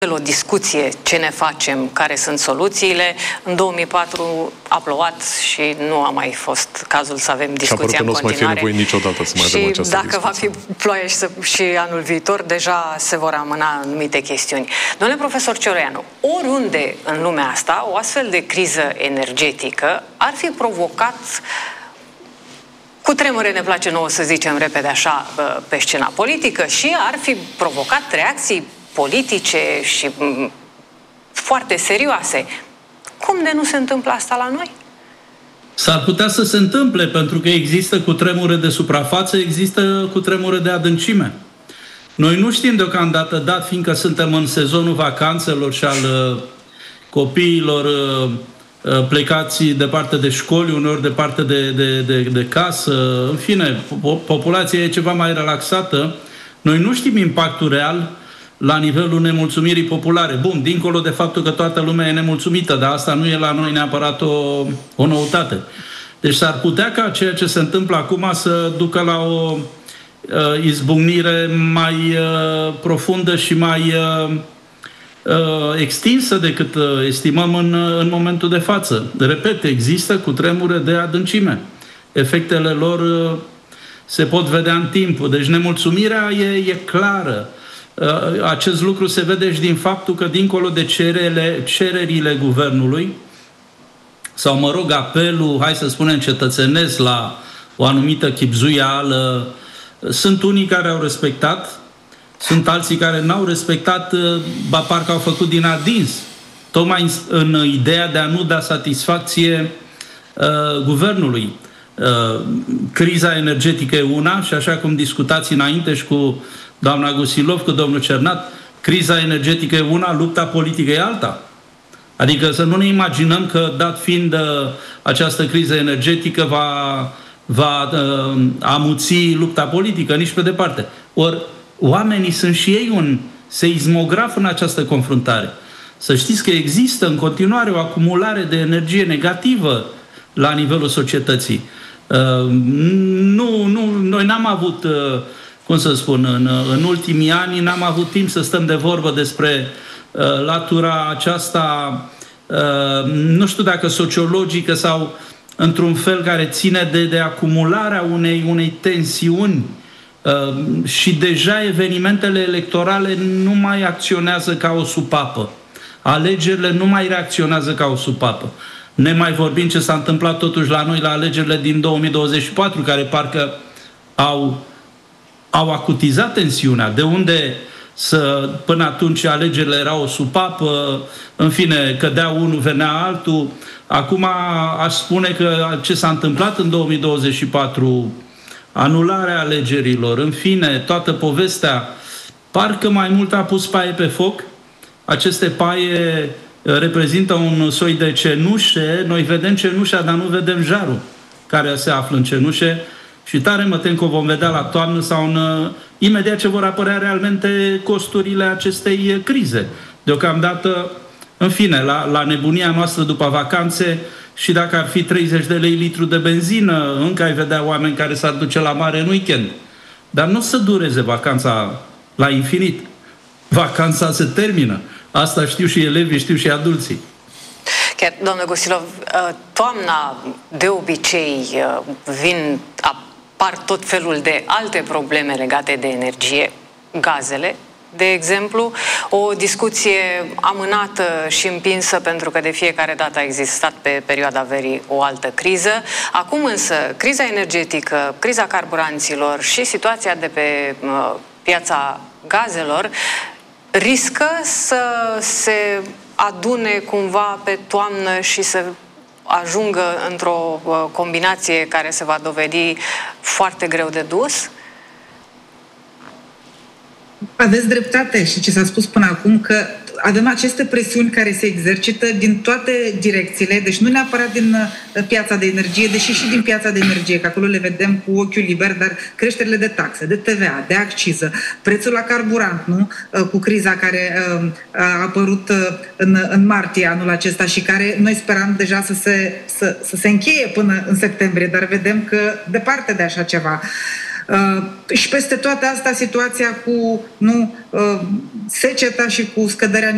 o discuție ce ne facem, care sunt soluțiile. În 2004 a plouat și nu a mai fost cazul să avem discuția în continuare. Și apoi că nu o să mai fie nevoie niciodată să mai avem această discuție. Dacă va fi ploaie și anul viitor, deja se vor amâna anumite chestiuni. Domnule profesor Cioroianu, oriunde în lumea asta o astfel de criză energetică ar fi provocat, cu tremure ne place nouă să zicem repede așa pe scena politică, și ar fi provocat reacții politice și foarte serioase. Cum de nu se întâmplă asta la noi? S-ar putea să se întâmple, pentru că există cutremure de suprafață, există cutremure de adâncime. Noi nu știm deocamdată, dat fiindcă suntem în sezonul vacanțelor și al copiilor plecați departe de școli, uneori departe de casă, în fine, populația e ceva mai relaxată. Noi nu știm impactul real la nivelul nemulțumirii populare. Bun, dincolo de faptul că toată lumea e nemulțumită, dar asta nu e la noi neapărat o noutate. Deci s-ar putea ca ceea ce se întâmplă acum să ducă la o izbucnire mai profundă și mai extinsă decât estimăm în momentul de față. Repet, există cutremure de adâncime. Efectele lor se pot vedea în timp. Deci nemulțumirea e clară. Acest lucru se vede și din faptul că, dincolo de cererile guvernului, sau, mă rog, apelul, hai să spunem, cetățenesc la o anumită chibzuială, sunt unii care au respectat, sunt alții care n-au respectat, ba parcă au făcut din adins, tocmai în ideea de a nu da satisfacție guvernului. Criza energetică e una, și așa cum discutați înainte și cu doamna Gusilov, cu domnul Cernat, criza energetică e una, lupta politică e alta. Adică să nu ne imaginăm că, dat fiind această criză energetică, va amuți lupta politică, nici pe departe. Ori oamenii sunt și ei un seismograf în această confruntare. Să știți că există în continuare o acumulare de energie negativă la nivelul societății. Noi n-am avut, cum să spun, în ultimii ani n-am avut timp să stăm de vorbă despre latura aceasta, nu știu dacă sociologică sau într-un fel care ține de acumularea unei tensiuni, și deja evenimentele electorale nu mai acționează ca o supapă. Alegerile nu mai reacționează ca o supapă. Ne mai vorbim ce s-a întâmplat totuși la noi la alegerile din 2024, care parcă au acutizat tensiunea. De unde până atunci alegerile erau o supapă, în fine, cădea unul, venea altul. Acum aș spune că ce s-a întâmplat în 2024, anularea alegerilor, în fine, toată povestea, parcă mai mult a pus paie pe foc. Aceste paie reprezintă un soi de cenușe. Noi vedem cenușa, dar nu vedem jarul care se află în cenușe, și tare mă tem că o vom vedea la toamnă sau imediat ce vor apărea realmente costurile acestei crize. Deocamdată, în fine, la nebunia noastră după vacanțe, și dacă ar fi 30 de lei litru de benzină, încă ai vedea oameni care s-ar duce la mare în weekend. Dar nu o să dureze vacanța la infinit. Vacanța se termină. Asta știu și elevii, știu și adulții. Chiar, domnule Gusilov, toamna de obicei apar tot felul de alte probleme legate de energie, gazele, de exemplu, o discuție amânată și împinsă pentru că de fiecare dată a existat pe perioada verii o altă criză. Acum însă, criza energetică, criza carburanților și situația de pe piața gazelor riscă să se adune cumva pe toamnă și să ajungă într-o combinație care se va dovedi foarte greu de dus? Aveți dreptate și ce s-a spus până acum, că avem aceste presiuni care se exercită din toate direcțiile, deci nu neapărat din piața de energie, deși și din piața de energie, că acolo le vedem cu ochiul liber, dar creșterile de taxe, de TVA, de acciză, prețul la carburant, nu? Cu criza care a apărut în martie anul acesta și care noi speram deja să se încheie până în septembrie, dar vedem că departe de așa ceva. Și peste toate asta situația cu seceta și cu scăderea